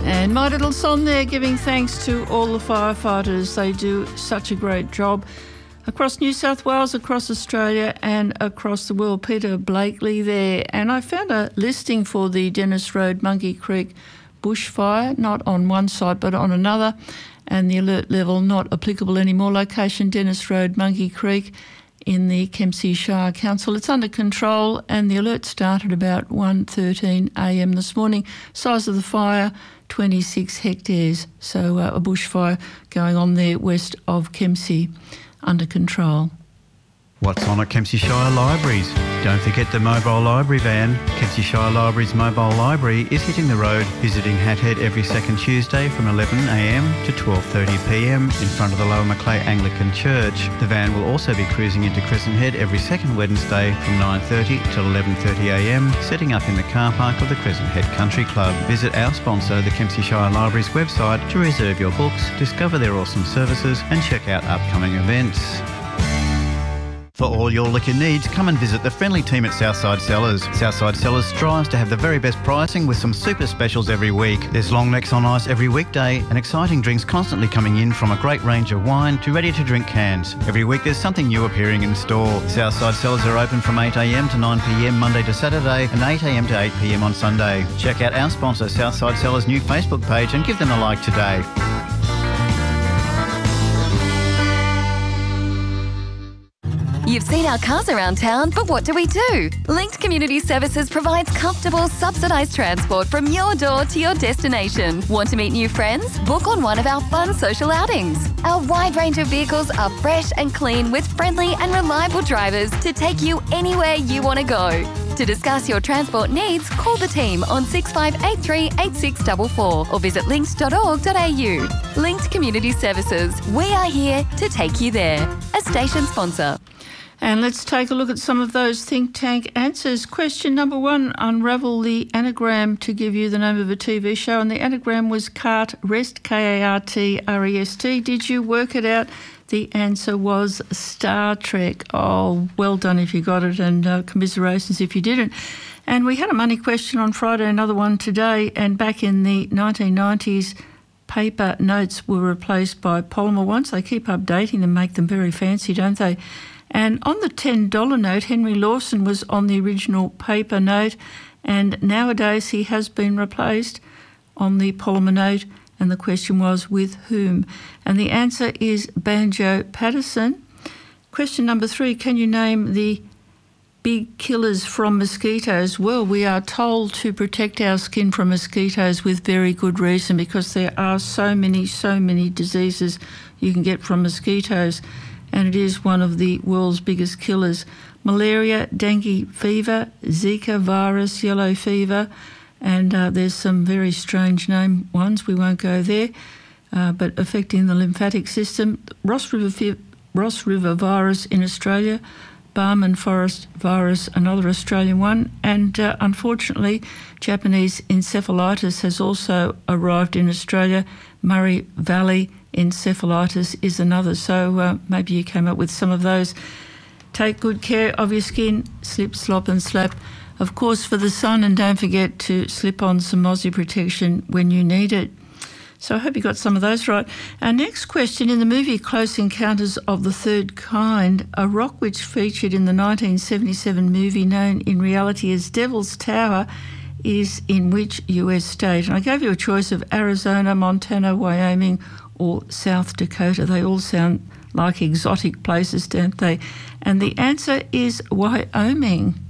And my little song there, giving thanks to all the firefighters. They do such a great job across New South Wales, across Australia and across the world. Peter Blakely there. And I found a listing for the Dennis Road Monkey Creek bushfire, not on one site but on another, and the alert level not applicable anymore. Location Dennis Road Monkey Creek in the Kempsey Shire Council. It's under control and the alert started about 1:13 a.m. this morning. Size of the fire, 26 hectares. So a bushfire going on there west of Kempsey, under control. What's on at Kempsey Shire Libraries? Don't forget the mobile library van. Kempsey Shire Libraries mobile library is hitting the road, visiting Hathead every second Tuesday from 11 a.m. to 12:30 p.m. in front of the Lower Macleay Anglican Church. The van will also be cruising into Crescent Head every second Wednesday from 9:30 till 11:30 a.m, setting up in the car park of the Crescent Head Country Club. Visit our sponsor, the Kempsey Shire Libraries website, to reserve your books, discover their awesome services and check out upcoming events. For all your liquor needs, come and visit the friendly team at Southside Cellars. Southside Cellars strives to have the very best pricing with some super specials every week. There's long necks on ice every weekday and exciting drinks constantly coming in, from a great range of wine to ready-to-drink cans. Every week there's something new appearing in store. Southside Cellars are open from 8 a.m. to 9 p.m. Monday to Saturday and 8 a.m. to 8 p.m. on Sunday. Check out our sponsor Southside Cellars' new Facebook page and give them a like today. You've seen our cars around town, but what do? Linked Community Services provides comfortable, subsidised transport from your door to your destination. Want to meet new friends? Book on one of our fun social outings. Our wide range of vehicles are fresh and clean with friendly and reliable drivers to take you anywhere you want to go. To discuss your transport needs, call the team on 6583 8644 or visit linked.org.au. Linked Community Services. We are here to take you there. A station sponsor. And let's take a look at some of those think tank answers. Question number 1, unravel the anagram to give you the name of a TV show. And the anagram was Cart Rest, K-A-R-T-R-E-S-T. Did you work it out? The answer was Star Trek. Oh, well done if you got it, and commiserations if you didn't. And we had a money question on Friday, another one today, and back in the 1990s, paper notes were replaced by polymer ones. They keep updating them, make them very fancy, don't they? And on the $10 note, Henry Lawson was on the original paper note, and nowadays he has been replaced on the polymer note, and the question was, with whom? And the answer is Banjo Patterson. Question number 3, can you name the big killers from mosquitoes? Well, we are told to protect our skin from mosquitoes with very good reason, because there are so many diseases you can get from mosquitoes, and it is one of the world's biggest killers. Malaria, dengue fever, Zika virus, yellow fever, and there's some very strange name ones, we won't go there, but affecting the lymphatic system. Ross River virus in Australia, Barman Forest virus, another Australian one, and unfortunately Japanese encephalitis has also arrived in Australia. Murray Valley encephalitis is another, so maybe you came up with some of those. Take good care of your skin, slip, slop and slap, of course, for the sun, and don't forget to slip on some Aussie protection when you need it. So I hope you got some of those right. Our next question, in the movie Close Encounters of the Third Kind, a rock which featured in the 1977 movie known in reality as Devil's Tower is in which US state? And I gave you a choice of Arizona, Montana, Wyoming or South Dakota. They all sound like exotic places, don't they? And the answer is Wyoming.